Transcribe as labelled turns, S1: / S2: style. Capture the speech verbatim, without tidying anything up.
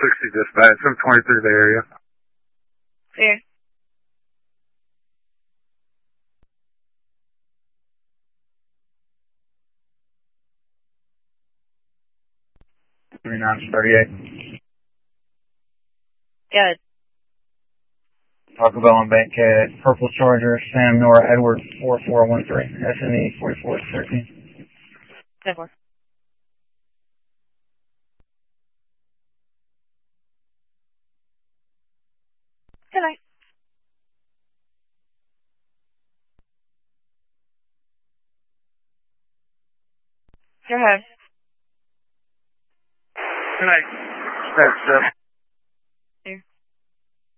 S1: sixty dispatch, seven twenty-three Bay Area.
S2: Clear.
S3: three nine thirty-eight.
S2: Good.
S3: Taco Bell and Bankhead, Purple Charger, Sam Nora Edward four four one three, S N E forty-four thirteen.
S2: Good work. Good night. Go ahead.
S1: Good night. Thanks, Jeff.